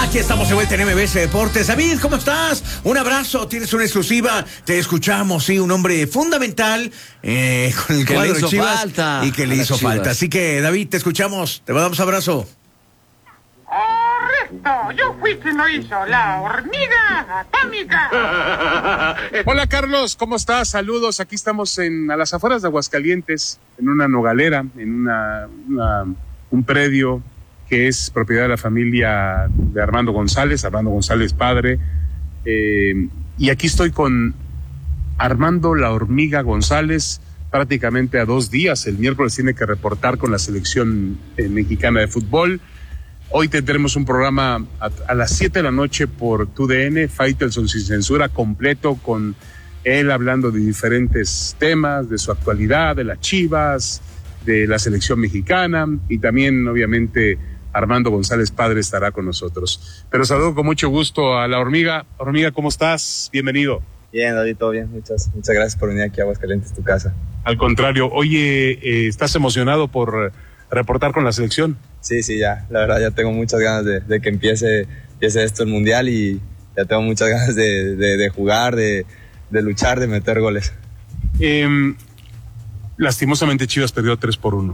Aquí estamos de vuelta en MBS Deportes. David, ¿cómo estás? Un abrazo, tienes una exclusiva. Te escuchamos, sí, un hombre fundamental con el cuadro de Chivas y que le hizo falta. Así que, David, te escuchamos. Te mandamos abrazo. Correcto, yo fui quien lo hizo, la hormiga atómica. Hola Carlos, ¿cómo estás? Saludos, aquí estamos a las afueras de Aguascalientes, en una nogalera, en un predio que es propiedad de la familia de Armando González padre, y aquí estoy con Armando La Hormiga González, prácticamente a 2 días. El miércoles tiene que reportar con la selección mexicana de fútbol. Hoy tendremos un programa a las 7 de la noche por TUDN, Faitelson sin censura, completo, con él hablando de diferentes temas, de su actualidad, de las Chivas, de la selección mexicana, y también, obviamente, Armando González padre estará con nosotros. Pero saludo con mucho gusto a La Hormiga. Hormiga, ¿cómo estás? Bienvenido. Bien, David, todo bien. Muchas gracias por venir aquí a Aguascalientes, tu casa. Al contrario, oye, ¿estás emocionado por reportar con la selección? Sí, ya. La verdad, ya tengo muchas ganas de que empiece esto, el Mundial, y ya tengo muchas ganas de jugar, de luchar, de meter goles. Lastimosamente Chivas perdió 3-1.